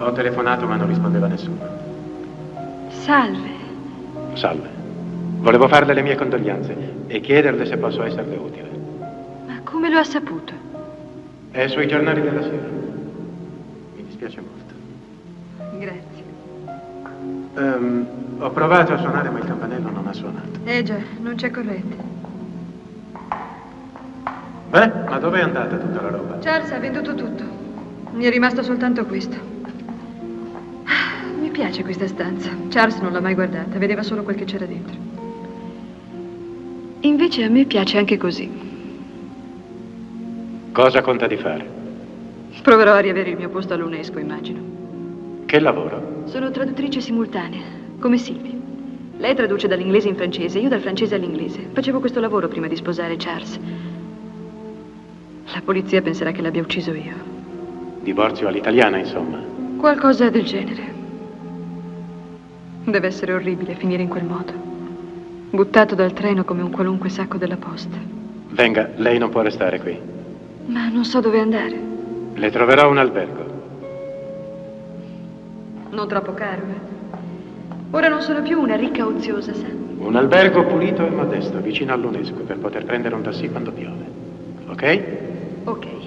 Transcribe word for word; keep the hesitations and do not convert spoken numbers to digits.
Ho telefonato ma non rispondeva nessuno. Salve. Salve. Volevo farle le mie condoglianze e chiederle se posso esserle utile. Ma come lo ha saputo? È sui giornali della sera. Mi dispiace molto. Grazie. Um, ho provato a suonare ma il campanello non ha suonato. Eh già, non c'è corrente. Beh, ma dove è andata tutta la roba? Charles ha venduto tutto. Mi è rimasto soltanto questo. Mi piace questa stanza. Charles non l'ha mai guardata, vedeva solo quel che c'era dentro. Invece a me piace anche così. Cosa conta di fare? Proverò a riavere il mio posto all'UNESCO, immagino. Che lavoro? Sono traduttrice simultanea, come Sylvie. Lei traduce dall'inglese in francese, io dal francese all'inglese. Facevo questo lavoro prima di sposare Charles. La polizia penserà che l'abbia ucciso io. Divorzio all'italiana, insomma. Qualcosa del genere. Deve essere orribile finire in quel modo. Buttato dal treno come un qualunque sacco della posta. Venga, lei non può restare qui. Ma non so dove andare. Le troverò un albergo. Non troppo caro, eh? Ora non sono più una ricca oziosa, sa? Un albergo pulito e modesto, vicino all'UNESCO, per poter prendere un taxi quando piove. Ok? Ok.